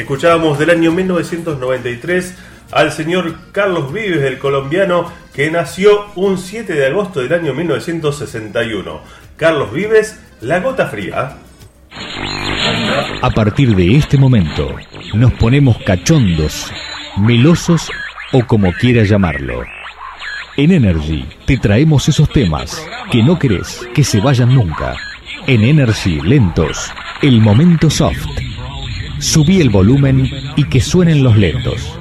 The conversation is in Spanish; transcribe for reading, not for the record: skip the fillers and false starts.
Escuchábamos del año 1993 al señor Carlos Vives, el colombiano, que nació un 7 de agosto del año 1961. Carlos Vives, La Gota Fría. A partir de este momento, nos ponemos cachondos, melosos o como quieras llamarlo. En Energy te traemos esos temas que no querés que se vayan nunca. En Energy Lentos, el momento soft. Subí el volumen y que suenen los lentos.